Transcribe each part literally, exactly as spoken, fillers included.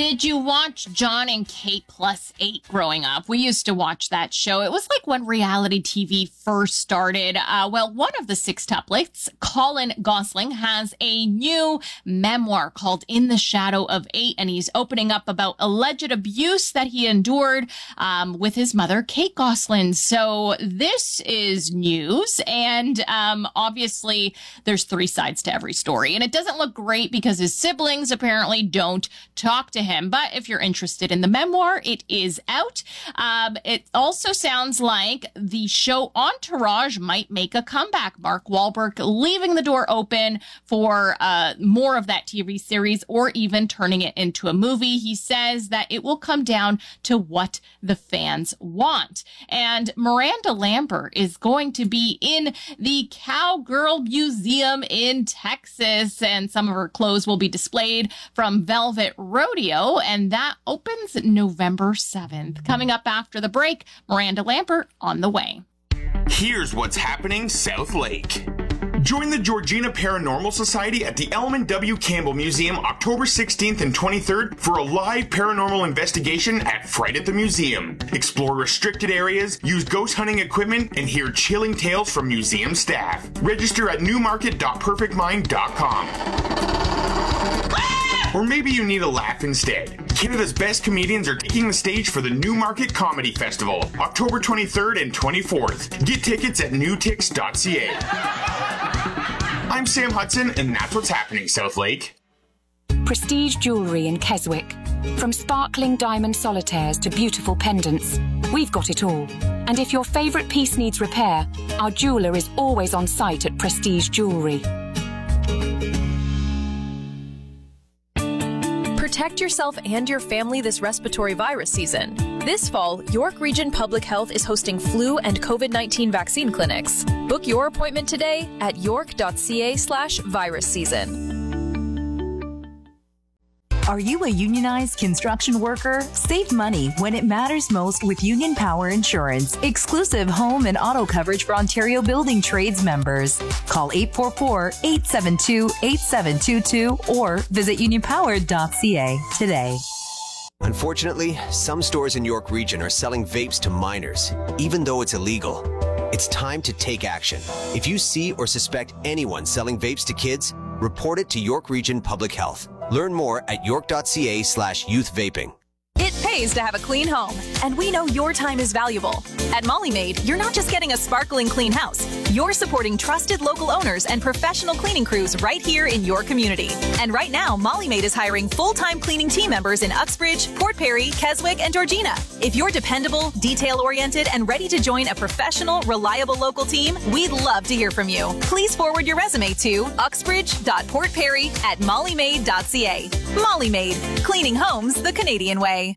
Did you watch John and Kate Plus Eight growing up? We used to watch that show. It was like when reality T V first started. Uh, well, one of the sextuplets, Colin Gosling, has a new memoir called In the Shadow of Eight, and he's opening up about alleged abuse that he endured um, with his mother, Kate Gosling. So this is news, and um, obviously there's three sides to every story, and it doesn't look great because his siblings apparently don't talk to him. But if you're interested in the memoir, it is out. Um, it also sounds like the show Entourage might make a comeback. Mark Wahlberg leaving the door open for uh, more of that T V series or even turning it into a movie. He says that it will come down to what the fans want. And Miranda Lambert is going to be in the Cowgirl Museum in Texas, and some of her clothes will be displayed from Velvet Rodeo, and that opens November seventh. Coming up after the break, Miranda Lambert on the way. Here's what's happening South Lake. Join the Georgina Paranormal Society at the Elman W. Campbell Museum October sixteenth and twenty-third for a live paranormal investigation at Fright at the Museum. Explore restricted areas, use ghost hunting equipment, and hear chilling tales from museum staff. Register at newmarket dot perfect mind dot com. Or maybe you need a laugh instead. Canada's best comedians are taking the stage for the Newmarket Comedy Festival, October twenty-third and twenty-fourth. Get tickets at new tix dot c a. I'm Sam Hudson, and that's what's happening, South Lake. Prestige jewellery in Keswick. From sparkling diamond solitaires to beautiful pendants, we've got it all. And if your favourite piece needs repair, our jeweller is always on site at Prestige Jewellery. Protect yourself and your family this respiratory virus season. This fall, York Region Public Health is hosting flu and COVID nineteen vaccine clinics. Book your appointment today at york dot c a slash virus season. Are you a unionized construction worker? Save money when it matters most with Union Power Insurance. Exclusive home and auto coverage for Ontario Building Trades members. Call eight four four, eight seven two, eight seven two two or visit union power dot c a today. Unfortunately, some stores in York Region are selling vapes to minors, even though it's illegal. It's time to take action. If you see or suspect anyone selling vapes to kids, report it to York Region Public Health. Learn more at york dot c a slash youth vaping. It pays to have a clean home, and we know your time is valuable. At Molly Maid, you're not just getting a sparkling clean house. You're supporting trusted local owners and professional cleaning crews right here in your community. And right now, Molly Maid is hiring full-time cleaning team members in Uxbridge, Port Perry, Keswick, and Georgina. If you're dependable, detail-oriented, and ready to join a professional, reliable local team, we'd love to hear from you. Please forward your resume to uxbridge dot port perry at molly maid dot c a. Molly Maid, cleaning homes the Canadian way.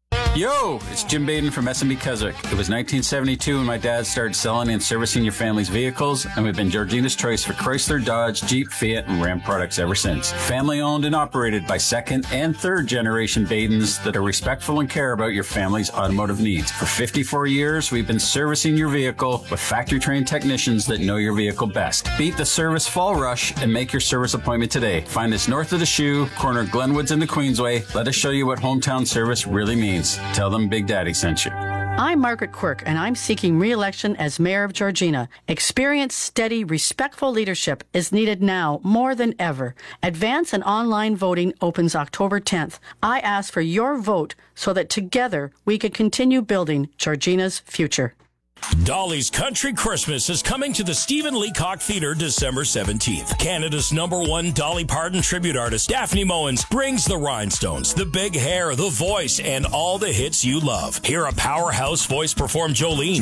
Yo, it's Jim Baden from S and B Keswick. It was nineteen seventy-two when my dad started selling and servicing your family's vehicles, and we've been Georgina's choice for Chrysler, Dodge, Jeep, Fiat, and Ram products ever since. Family owned and operated by second and third generation Badens that are respectful and care about your family's automotive needs. For fifty-four years, we've been servicing your vehicle with factory trained technicians that know your vehicle best. Beat the service fall rush and make your service appointment today. Find us north of the Shoe, corner Glenwoods and the Queensway. Let us show you what hometown service really means. Tell them Big Daddy sent you. I'm Margaret Quirk, and I'm seeking re-election as Mayor of Georgina. Experienced, steady, respectful leadership is needed now more than ever. Advance and online voting opens October tenth. I ask for your vote so that together we can continue building Georgina's future. Dolly's Country Christmas is coming to the Stephen Leacock Theatre December seventeenth. Canada's number one Dolly Parton tribute artist, Daphne Mowens, brings the rhinestones, the big hair, the voice, and all the hits you love. Hear a powerhouse voice perform Jolene,